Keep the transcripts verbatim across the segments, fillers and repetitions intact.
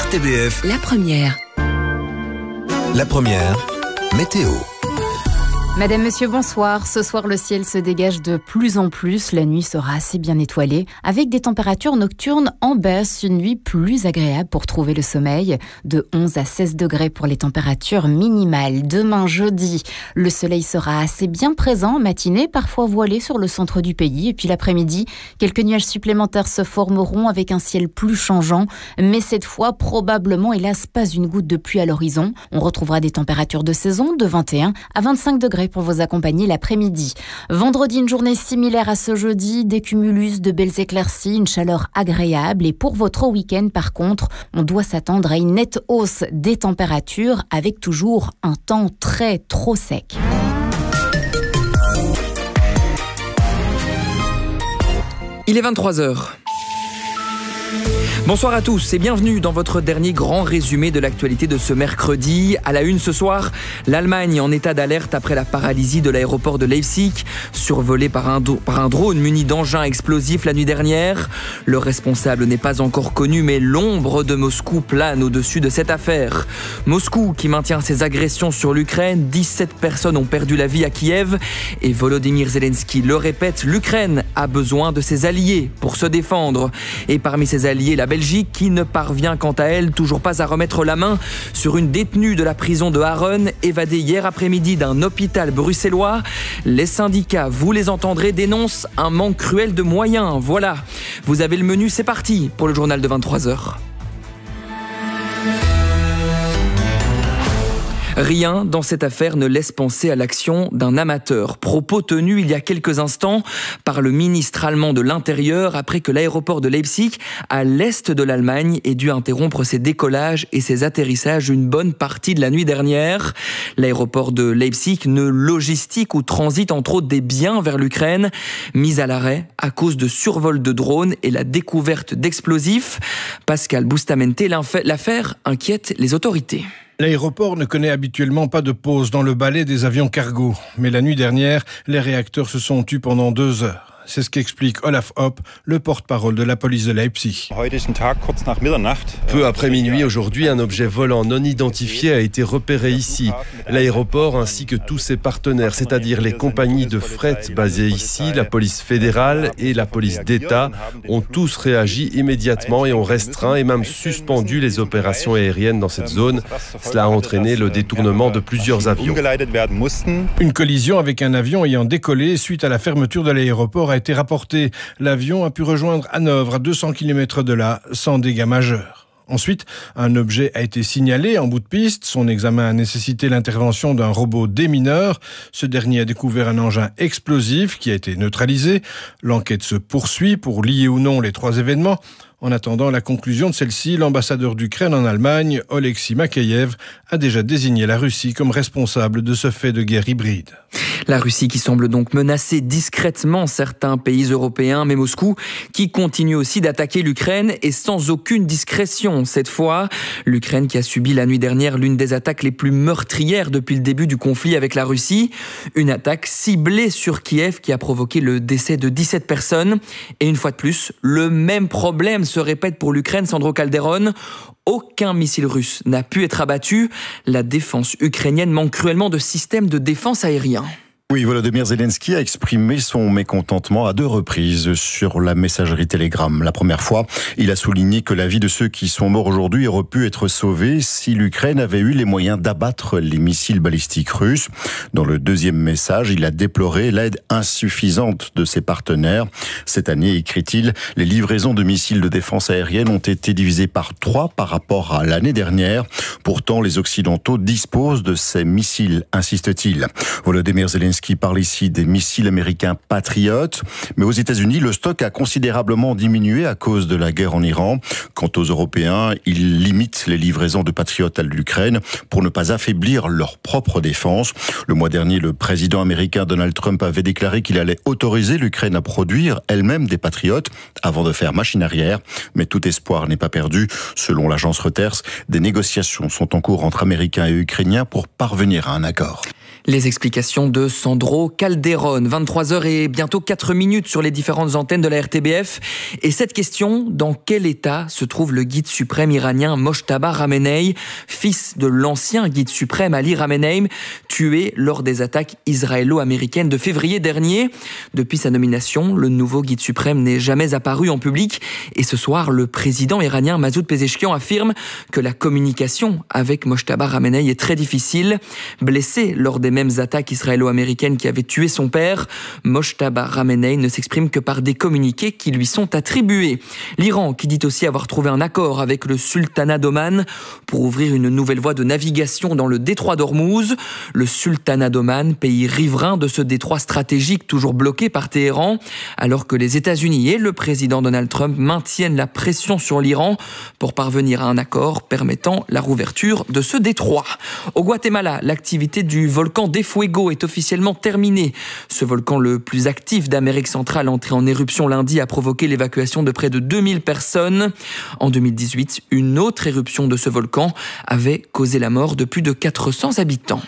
R T B F. La première. La première, météo. Madame, monsieur, bonsoir. Ce soir, le ciel se dégage de plus en plus. La nuit sera assez bien étoilée, avec des températures nocturnes en baisse. Une nuit plus agréable pour trouver le sommeil. De onze à seize degrés pour les températures minimales. Demain, jeudi, le soleil sera assez bien présent en matinée, parfois voilé sur le centre du pays. Et puis l'après-midi, quelques nuages supplémentaires se formeront avec un ciel plus changeant. Mais cette fois, probablement, hélas, pas une goutte de pluie à l'horizon. On retrouvera des températures de saison de vingt et un à vingt-cinq degrés pour vous accompagner l'après-midi. Vendredi, une journée similaire à ce jeudi, des cumulus, de belles éclaircies, une chaleur agréable. Et pour votre week-end, par contre, on doit s'attendre à une nette hausse des températures avec toujours un temps très trop sec. Il est vingt-trois heures. Bonsoir à tous et bienvenue dans votre dernier grand résumé de l'actualité de ce mercredi. À la une ce soir, l'Allemagne en état d'alerte après la paralysie de l'aéroport de Leipzig, survolé par un, do- par un drone muni d'engins explosifs la nuit dernière. Le responsable n'est pas encore connu, mais l'ombre de Moscou plane au-dessus de cette affaire. Moscou qui maintient ses agressions sur l'Ukraine, dix-sept personnes ont perdu la vie à Kiev et Volodymyr Zelensky le répète, l'Ukraine a besoin de ses alliés pour se défendre. Et parmi ses alliés, la Belgique qui ne parvient quant à elle toujours pas à remettre la main sur une détenue de la prison de Harren évadée hier après-midi d'un hôpital bruxellois. Les syndicats, vous les entendrez, dénoncent un manque cruel de moyens. Voilà, vous avez le menu, c'est parti pour le journal de vingt-trois heures. Rien dans cette affaire ne laisse penser à l'action d'un amateur. Propos tenus il y a quelques instants par le ministre allemand de l'Intérieur après que l'aéroport de Leipzig, à l'est de l'Allemagne, ait dû interrompre ses décollages et ses atterrissages une bonne partie de la nuit dernière. L'aéroport de Leipzig ne logistique ou transite entre autres des biens vers l'Ukraine, mis à l'arrêt à cause de survols de drones et la découverte d'explosifs. Pascal Bustamante, l'affaire inquiète les autorités. L'aéroport ne connaît habituellement pas de pause dans le balai des avions cargo. Mais la nuit dernière, les réacteurs se sont tus pendant deux heures. C'est ce qu'explique Olaf Hopp, le porte-parole de la police de Leipzig. Peu après minuit aujourd'hui, un objet volant non identifié a été repéré ici. L'aéroport ainsi que tous ses partenaires, c'est-à-dire les compagnies de fret basées ici, la police fédérale et la police d'État, ont tous réagi immédiatement et ont restreint et même suspendu les opérations aériennes dans cette zone. Cela a entraîné le détournement de plusieurs avions. Une collision avec un avion ayant décollé suite à la fermeture de l'aéroport a été rapporté. L'avion a pu rejoindre Hanovre à deux cents kilomètres de là, sans dégâts majeurs. Ensuite, un objet a été signalé en bout de piste. Son examen a nécessité l'intervention d'un robot démineur. Ce dernier a découvert un engin explosif qui a été neutralisé. L'enquête se poursuit pour lier ou non les trois événements. En attendant la conclusion de celle-ci, l'ambassadeur d'Ukraine en Allemagne, Oleksiy Makeyev, a déjà désigné la Russie comme responsable de ce fait de guerre hybride. La Russie qui semble donc menacer discrètement certains pays européens, mais Moscou qui continue aussi d'attaquer l'Ukraine et sans aucune discrétion cette fois. L'Ukraine qui a subi la nuit dernière l'une des attaques les plus meurtrières depuis le début du conflit avec la Russie. Une attaque ciblée sur Kiev qui a provoqué le décès de dix-sept personnes. Et une fois de plus, le même problème se répète pour l'Ukraine, Sandro Calderon. Aucun missile russe n'a pu être abattu. La défense ukrainienne manque cruellement de systèmes de défense aérien. Oui, Volodymyr Zelensky a exprimé son mécontentement à deux reprises sur la messagerie Telegram. La première fois, il a souligné que la vie de ceux qui sont morts aujourd'hui aurait pu être sauvée si l'Ukraine avait eu les moyens d'abattre les missiles balistiques russes. Dans le deuxième message, il a déploré l'aide insuffisante de ses partenaires. Cette année, écrit-il, les livraisons de missiles de défense aérienne ont été divisées par trois par rapport à l'année dernière. Pourtant, les Occidentaux disposent de ces missiles, insiste-t-il. Volodymyr Zelensky qui parle ici des missiles américains Patriot. Mais aux États-Unis, le stock a considérablement diminué à cause de la guerre en Iran. Quant aux Européens, ils limitent les livraisons de Patriot à l'Ukraine pour ne pas affaiblir leur propre défense. Le mois dernier, le président américain Donald Trump avait déclaré qu'il allait autoriser l'Ukraine à produire elle-même des Patriot avant de faire machine arrière. Mais tout espoir n'est pas perdu. Selon l'agence Reuters, des négociations sont en cours entre Américains et Ukrainiens pour parvenir à un accord. Les explications de Sandro Calderon. vingt-trois heures et bientôt quatre minutes sur les différentes antennes de la R T B F. Et cette question, dans quel état se trouve le guide suprême iranien Mojtaba Khamenei, fils de l'ancien guide suprême Ali Khamenei, tué lors des attaques israélo-américaines de février dernier. Depuis sa nomination, le nouveau guide suprême n'est jamais apparu en public. Et ce soir, le président iranien Masoud Pezeshkian affirme que la communication avec Mojtaba Khamenei est très difficile. Blessé lors des mêmes attaques israélo-américaines qui avaient tué son père, Mojtaba Khamenei ne s'exprime que par des communiqués qui lui sont attribués. L'Iran, qui dit aussi avoir trouvé un accord avec le sultanat d'Oman pour ouvrir une nouvelle voie de navigation dans le détroit d'Ormuz. Le sultanat d'Oman, pays riverain de ce détroit stratégique toujours bloqué par Téhéran, alors que les États-Unis et le président Donald Trump maintiennent la pression sur l'Iran pour parvenir à un accord permettant la rouverture de ce détroit. Au Guatemala, l'activité du volcan de Fuego est officiellement terminé. Ce volcan le plus actif d'Amérique centrale, entré en éruption lundi, a provoqué l'évacuation de près de deux mille personnes. En deux mille dix-huit, une autre éruption de ce volcan avait causé la mort de plus de quatre cents habitants.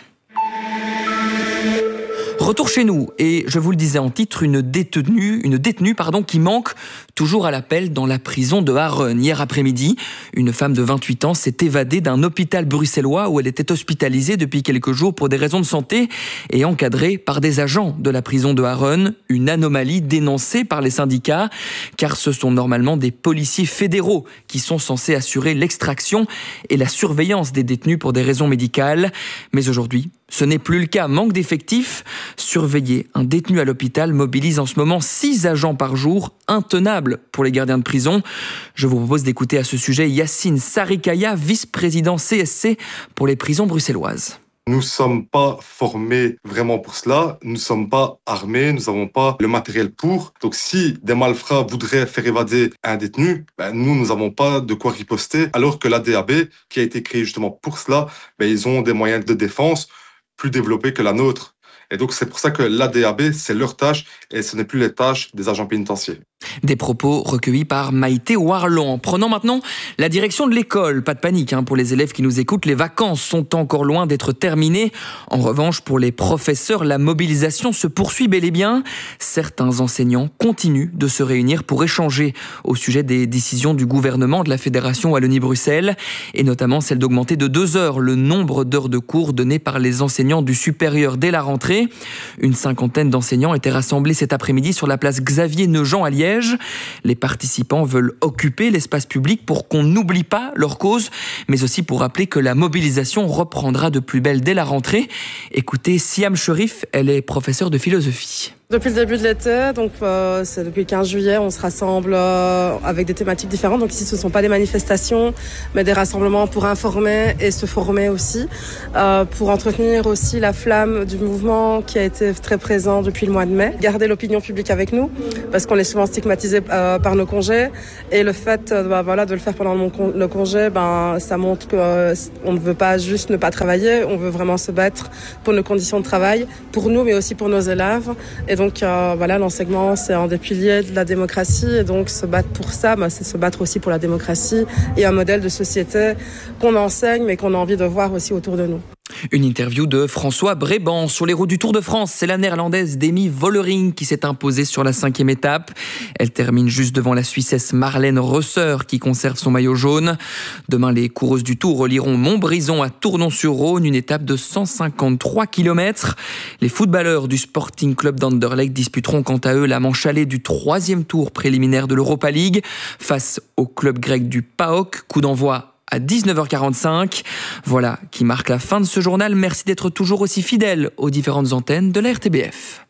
Retour chez nous, et je vous le disais en titre, une détenue, une détenue pardon, qui manque toujours à l'appel dans la prison de Harren. Hier après-midi, une femme de vingt-huit ans s'est évadée d'un hôpital bruxellois où elle était hospitalisée depuis quelques jours pour des raisons de santé et encadrée par des agents de la prison de Harren. Une anomalie dénoncée par les syndicats, car ce sont normalement des policiers fédéraux qui sont censés assurer l'extraction et la surveillance des détenus pour des raisons médicales. Mais aujourd'hui, ce n'est plus le cas. Manque d'effectifs. Surveiller un détenu à l'hôpital mobilise en ce moment six agents par jour, intenable pour les gardiens de prison. Je vous propose d'écouter à ce sujet Yacine Sarikaya, vice-président C S C pour les prisons bruxelloises. Nous ne sommes pas formés vraiment pour cela, nous ne sommes pas armés, nous n'avons pas le matériel pour. Donc si des malfrats voudraient faire évader un détenu, ben nous, nous n'avons pas de quoi riposter, alors que l'A D A B, qui a été créé justement pour cela, ben ils ont des moyens de défense plus développés que la nôtre. Et donc c'est pour ça que l'A D A B, c'est leur tâche et ce n'est plus les tâches des agents pénitentiaires. Des propos recueillis par Maïté Warlon. Prenons maintenant la direction de l'école. Pas de panique hein, pour les élèves qui nous écoutent, les vacances sont encore loin d'être terminées. En revanche, pour les professeurs, la mobilisation se poursuit bel et bien. Certains enseignants continuent de se réunir pour échanger au sujet des décisions du gouvernement de la Fédération Wallonie-Bruxelles, et notamment celle d'augmenter de deux heures le nombre d'heures de cours données par les enseignants du supérieur dès la rentrée. Une cinquantaine d'enseignants étaient rassemblés cet après-midi sur la place Xavier-Neujean à Liège. Les participants veulent occuper l'espace public pour qu'on n'oublie pas leur cause, mais aussi pour rappeler que la mobilisation reprendra de plus belle dès la rentrée. Écoutez Siam Sherif, elle est professeure de philosophie. Depuis le début de l'été, donc euh, c'est depuis le quinze juillet, on se rassemble euh, avec des thématiques différentes. Donc ici, ce ne sont pas des manifestations, mais des rassemblements pour informer et se former aussi, euh, pour entretenir aussi la flamme du mouvement qui a été très présent depuis le mois de mai. Garder l'opinion publique avec nous, parce qu'on est souvent stigmatisé euh, par nos congés, et le fait euh, bah, voilà, de le faire pendant le, con- le congé, ben, ça montre qu'on euh, ne veut pas juste ne pas travailler, on veut vraiment se battre pour nos conditions de travail, pour nous, mais aussi pour nos élèves. Et donc euh, voilà, l'enseignement, c'est un des piliers de la démocratie, et donc se battre pour ça, bah, c'est se battre aussi pour la démocratie et un modèle de société qu'on enseigne mais qu'on a envie de voir aussi autour de nous. Une interview de François Bréban sur les routes du Tour de France. C'est la néerlandaise Demi Vollering qui s'est imposée sur la cinquième étape. Elle termine juste devant la Suissesse Marlène Rosser qui conserve son maillot jaune. Demain, les coureuses du Tour relieront Montbrison à Tournon-sur-Rhône, une étape de cent cinquante-trois kilomètres. Les footballeurs du Sporting Club d'Anderlecht disputeront quant à eux la manche allée du troisième tour préliminaire de l'Europa League face au club grec du P A O K. Coup d'envoi à dix-neuf heures quarante-cinq. Voilà qui marque la fin de ce journal. Merci d'être toujours aussi fidèles aux différentes antennes de la R T B F.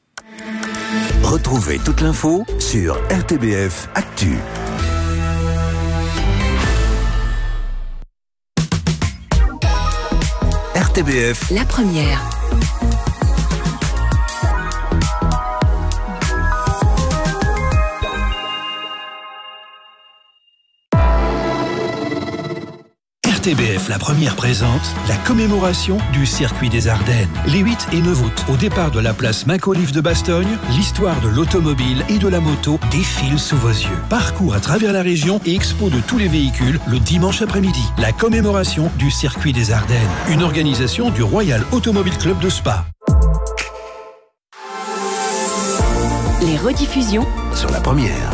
Retrouvez toute l'info sur R T B F Actu. R T B F, la première. R T B F, la première, présente la commémoration du circuit des Ardennes. Les huit et neuf août, au départ de la place Macauliffe de Bastogne, l'histoire de l'automobile et de la moto défile sous vos yeux. Parcours à travers la région et expo de tous les véhicules le dimanche après-midi. La commémoration du circuit des Ardennes, une organisation du Royal Automobile Club de Spa. Les rediffusions sur la première.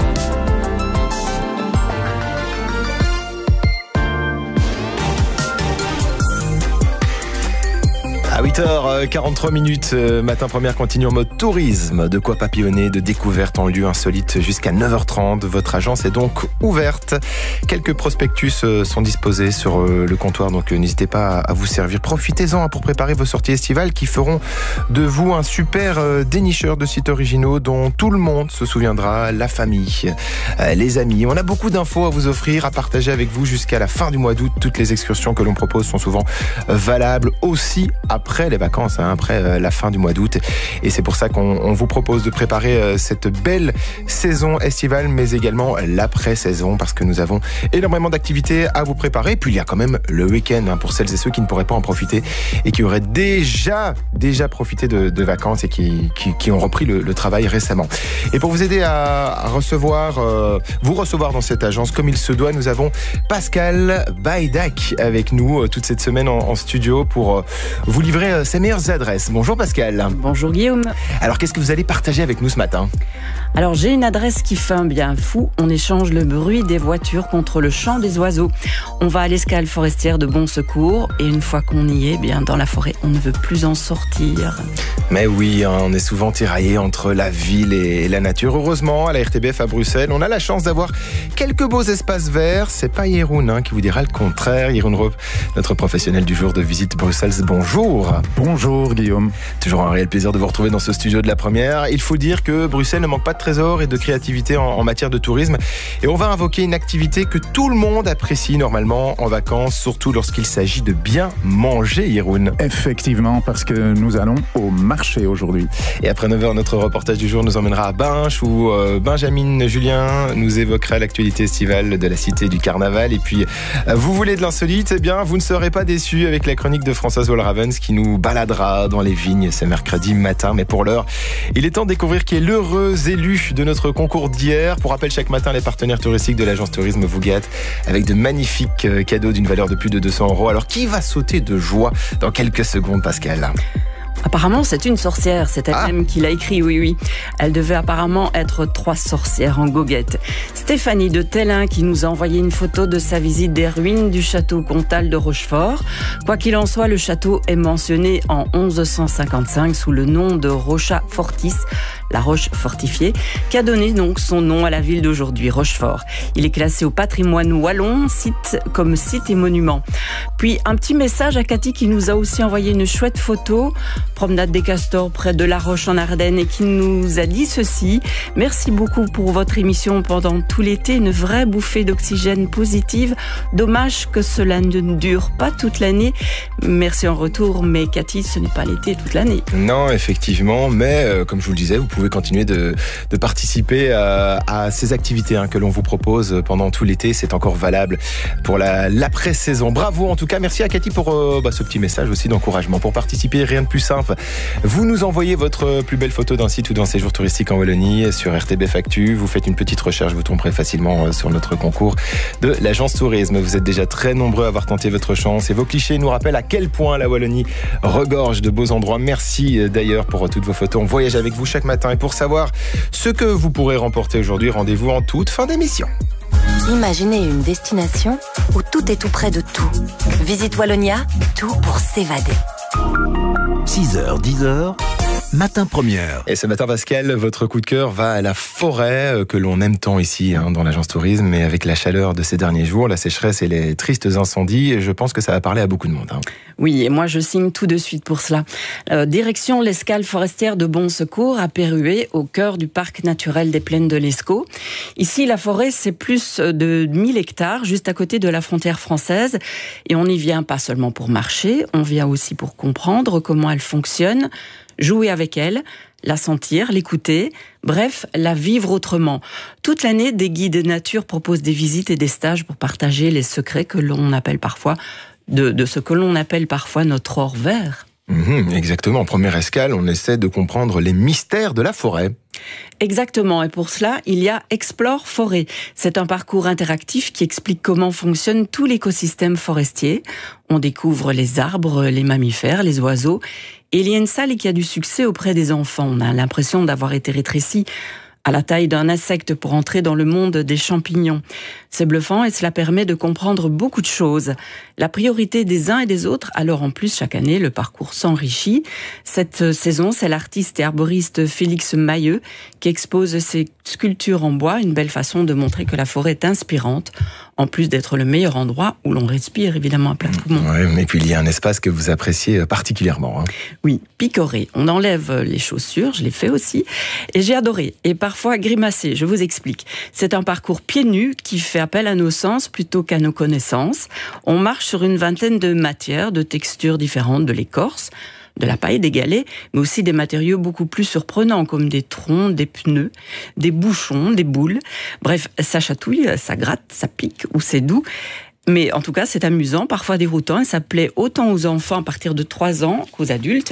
À huit heures quarante-trois minutes, matin première continue en mode tourisme. De quoi papillonner, de découvertes en lieux insolites jusqu'à neuf heures trente. Votre agence est donc ouverte. Quelques prospectus sont disposés sur le comptoir, donc n'hésitez pas à vous servir. Profitez-en pour préparer vos sorties estivales qui feront de vous un super dénicheur de sites originaux dont tout le monde se souviendra, la famille, les amis. On a beaucoup d'infos à vous offrir, à partager avec vous jusqu'à la fin du mois d'août. Toutes les excursions que l'on propose sont souvent valables aussi après après les vacances, hein, après la fin du mois d'août. Et c'est pour ça qu'on on vous propose de préparer cette belle saison estivale, mais également l'après-saison, parce que nous avons énormément d'activités à vous préparer. Puis il y a quand même le week-end, hein, pour celles et ceux qui ne pourraient pas en profiter et qui auraient déjà, déjà profité de, de vacances et qui, qui, qui ont repris le, le travail récemment. Et pour vous aider à, à recevoir, euh, vous recevoir dans cette agence comme il se doit, nous avons Pascal Baydac avec nous euh, toute cette semaine en, en studio pour euh, vous livrer ses meilleures adresses. Bonjour Pascal. Bonjour Guillaume. Alors qu'est-ce que vous allez partager avec nous ce matin ? Alors j'ai une adresse qui fait un bien fou. On échange le bruit des voitures contre le chant des oiseaux. On va à l'escale forestière de Bon Secours et une fois qu'on y est, bien dans la forêt, on ne veut plus en sortir. Mais oui, hein, on est souvent tiraillé entre la ville et la nature. Heureusement, à la R T B F à Bruxelles, on a la chance d'avoir quelques beaux espaces verts. C'est pas Jeroen hein, qui vous dira le contraire. Jeroen Roop, notre professionnel du jour de Visite Bruxelles. Bonjour. Bonjour Guillaume. Toujours un réel plaisir de vous retrouver dans ce studio de la première. Il faut dire que Bruxelles ne manque pas de trésors et de créativité en, en matière de tourisme. Et on va invoquer une activité que tout le monde apprécie normalement en vacances, surtout lorsqu'il s'agit de bien manger, Jeroen. Effectivement, parce que nous allons au marché aujourd'hui. Et après neuf heures, notre reportage du jour nous emmènera à Binche où euh, Benjamin Julien nous évoquera l'actualité estivale de la cité du carnaval. Et puis, euh, vous voulez de l'insolite ? Eh bien, vous ne serez pas déçus avec la chronique de Françoise Wolravens qui nous baladera dans les vignes ce mercredi matin. Mais pour l'heure, il est temps de découvrir qui est l'heureux élu de notre concours d'hier. Pour rappel, chaque matin, les partenaires touristiques de l'agence tourisme vous gâtent avec de magnifiques cadeaux d'une valeur de plus de deux cents euros. Alors, qui va sauter de joie dans quelques secondes, Pascal ? Apparemment, c'est une sorcière. C'est elle-même ah. qui l'a écrit, oui, oui. Elle devait apparemment être trois sorcières en goguette. Stéphanie de Tellin qui nous a envoyé une photo de sa visite des ruines du château comtal de Rochefort. Quoi qu'il en soit, le château est mentionné en onze cent cinquante-cinq sous le nom de Rocha Fortis, la roche fortifiée, qui a donné donc son nom à la ville d'aujourd'hui, Rochefort. Il est classé au patrimoine wallon, site comme site et monument. Puis un petit message à Cathy qui nous a aussi envoyé une chouette photo, promenade des Castors près de La Roche en Ardennes, et qui nous a dit ceci: merci beaucoup pour votre émission pendant tout l'été, une vraie bouffée d'oxygène positive. Dommage que cela ne dure pas toute l'année. Merci en retour, mais Cathy, ce n'est pas l'été toute l'année. Non, effectivement, mais euh, comme je vous le disais, vous pouvez continuer de, de participer à, à ces activités hein, que l'on vous propose pendant tout l'été. C'est encore valable pour la, l'après-saison. Bravo en tout cas, merci à Cathy pour euh, bah, ce petit message aussi d'encouragement. Pour participer, rien de plus simple. Vous nous envoyez votre plus belle photo d'un site ou d'un séjour touristique en Wallonie sur R T B F Actu. Vous faites une petite recherche, vous tomberez facilement sur notre concours de l'agence tourisme. Vous êtes déjà très nombreux à avoir tenté votre chance et vos clichés nous rappellent à quel point la Wallonie regorge de beaux endroits. Merci d'ailleurs pour toutes vos photos. On voyage avec vous chaque matin et pour savoir ce que vous pourrez remporter aujourd'hui, rendez-vous en toute fin d'émission. Imaginez une destination où tout est tout près de tout. Visite Wallonia, tout pour s'évader. six heures, dix heures, matin première. Et ce matin, Pascal, votre coup de cœur va à la forêt que l'on aime tant ici hein, dans l'agence tourisme, mais avec la chaleur de ces derniers jours, la sécheresse et les tristes incendies, je pense que ça va parler à beaucoup de monde. Hein. Oui, et moi je signe tout de suite pour cela. Euh, direction l'escale forestière de Bon Secours à Pérué, au cœur du parc naturel des plaines de l'Escaut. Ici, la forêt, c'est plus de mille hectares, juste à côté de la frontière française. Et on n'y vient pas seulement pour marcher, on vient aussi pour comprendre comment elle fonctionne, jouer avec elle, la sentir, l'écouter, bref, la vivre autrement. Toute l'année, des guides nature proposent des visites et des stages pour partager les secrets que l'on appelle parfois, de, de ce que l'on appelle parfois notre or vert. Mmh, exactement. En première escale, on essaie de comprendre les mystères de la forêt. Exactement. Et pour cela, il y a Explore Forêt. C'est un parcours interactif qui explique comment fonctionne tout l'écosystème forestier. On découvre les arbres, les mammifères, les oiseaux Et il y a une salle qui a du succès auprès des enfants. On a l'impression d'avoir été rétréci à la taille d'un insecte pour entrer dans le monde des champignons. C'est bluffant et cela permet de comprendre beaucoup de choses. La priorité des uns et des autres, alors en plus chaque année le parcours s'enrichit. Cette saison, c'est l'artiste et arboriste Félix Mailleux qui expose ses sculptures en bois, une belle façon de montrer que la forêt est inspirante, en plus d'être le meilleur endroit où l'on respire évidemment à plein poumon. Ouais, mais puis il y a un espace que vous appréciez particulièrement. Hein. Oui, picorer. On enlève les chaussures, je l'ai fait aussi, et j'ai adoré. Et parfois grimacer, je vous explique. C'est un parcours pieds nus qui fait appel à nos sens plutôt qu'à nos connaissances. On marche sur une vingtaine de matières, de textures différentes, de l'écorce, de la paille, des galets, mais aussi des matériaux beaucoup plus surprenants comme des troncs, des pneus, des bouchons, des boules. Bref, ça chatouille, ça gratte, ça pique ou c'est doux. Mais en tout cas, c'est amusant, parfois déroutant, et ça plaît autant aux enfants à partir de trois ans qu'aux adultes.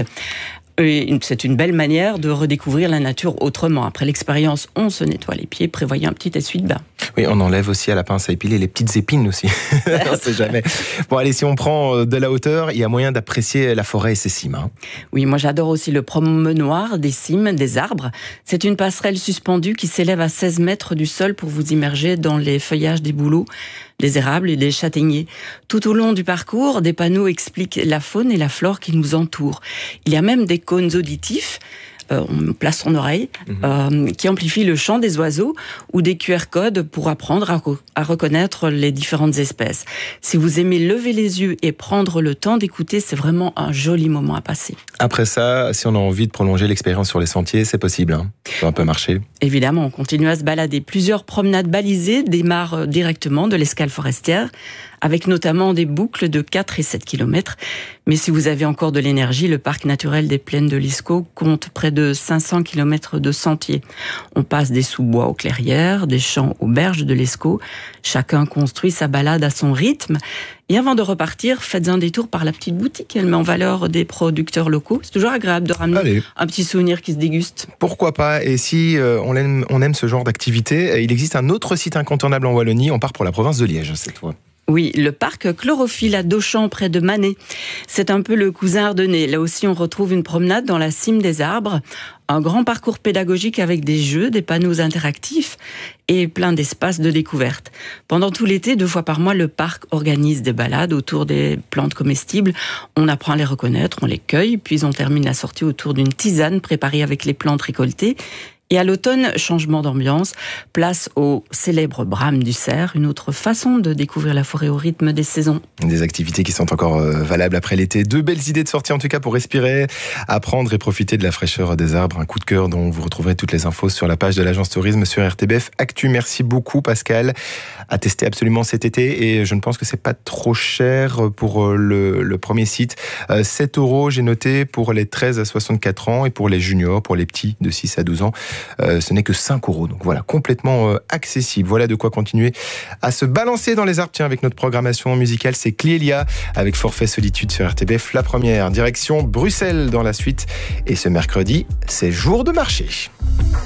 Et c'est une belle manière de redécouvrir la nature autrement. Après l'expérience, on se nettoie les pieds, prévoyez un petit essuie-de-bain. Oui, on enlève aussi à la pince à épiler les petites épines aussi. On ne sait jamais. Bon, allez, si on prend de la hauteur, il y a moyen d'apprécier la forêt et ses cimes. Hein. Oui, moi j'adore aussi le promenoir des cimes, des arbres. C'est une passerelle suspendue qui s'élève à seize mètres du sol pour vous immerger dans les feuillages des bouleaux, des érables et des châtaigniers. Tout au long du parcours, des panneaux expliquent la faune et la flore qui nous entourent. Il y a même des cônes auditifs, euh, on place son oreille, mmh. euh, qui amplifient le chant des oiseaux, ou des Q R codes pour apprendre à, re- à reconnaître les différentes espèces. Si vous aimez lever les yeux et prendre le temps d'écouter, c'est vraiment un joli moment à passer. Après ça, si on a envie de prolonger l'expérience sur les sentiers, c'est possible, hein. Ça peut un peu marcher. Évidemment, on continue à se balader. Plusieurs promenades balisées démarrent directement de l'escale forestière, avec notamment des boucles de quatre et sept kilomètres. Mais si vous avez encore de l'énergie, le parc naturel des Plaines de l'Iscot compte près de cinq cents kilomètres de sentiers. On passe des sous-bois aux clairières, des champs aux berges de l'Escaut. Chacun construit sa balade à son rythme. Et avant de repartir, faites un détour par la petite boutique. Elle met en valeur des producteurs locaux. C'est toujours agréable de ramener Allez. un petit souvenir qui se déguste. Pourquoi pas ? Et si euh, on, aime, on aime ce genre d'activité, il existe un autre site incontournable en Wallonie. On part pour la province de Liège cette fois. Oui, le parc Chlorophylle à Dochamps, près de Manet. C'est un peu le cousin ardennais. Là aussi, on retrouve une promenade dans la cime des arbres, un grand parcours pédagogique avec des jeux, des panneaux interactifs et plein d'espaces de découverte. Pendant tout l'été, deux fois par mois, le parc organise des balades autour des plantes comestibles. On apprend à les reconnaître, on les cueille, puis on termine la sortie autour d'une tisane préparée avec les plantes récoltées. Et à l'automne, changement d'ambiance, place au célèbre brame du cerf, une autre façon de découvrir la forêt au rythme des saisons. Des activités qui sont encore valables après l'été. Deux belles idées de sortie en tout cas pour respirer, apprendre et profiter de la fraîcheur des arbres. Un coup de cœur dont vous retrouverez toutes les infos sur la page de l'agence tourisme sur R T B F Actu. Merci beaucoup Pascal. À tester absolument cet été et je ne pense que c'est pas trop cher pour le, le premier site. sept euros j'ai noté pour les treize à soixante-quatre ans et pour les juniors, pour les petits de six à douze ans. Euh, ce n'est que cinq euros. Donc voilà, complètement euh, accessible. Voilà de quoi continuer à se balancer dans les arbres. Tiens, avec notre programmation musicale, c'est Clélia avec Forfait Solitude sur R T B F. La première, direction Bruxelles dans la suite. Et ce mercredi, c'est jour de marché.